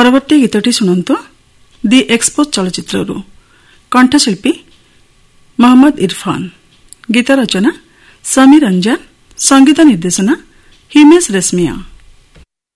ପରବର୍ତ୍ତୀ ଗୀତଟି ଶୁଣନ୍ତୁ ଦି ଏକ୍ସପୋ ଚଳଚ୍ଚିତ୍ରରୁ କଣ୍ଠଶିଳ୍ପୀ ମହମ୍ମଦ ଇରଫାନ ଗୀତ ରଚନା ସମୀର ରଞ୍ଜନ संगीत निर्देशना हिमेश रेशमिया।